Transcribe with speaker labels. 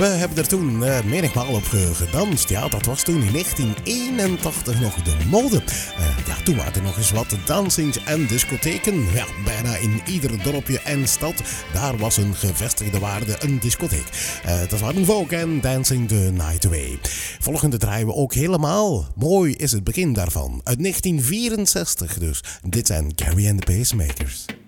Speaker 1: We hebben er toen menigmaal op gedanst. Ja, dat was toen in 1981 nog de mode. Toen waren er nog eens wat dansings en discotheken. Ja, bijna in ieder dorpje en stad. Daar was een gevestigde waarde een discotheek. Dat waren Vogue en Dancing the Night Away. Volgende draaien we ook helemaal. Mooi is het begin daarvan. Uit 1964 dus. Dit zijn Gary and the Pacemakers.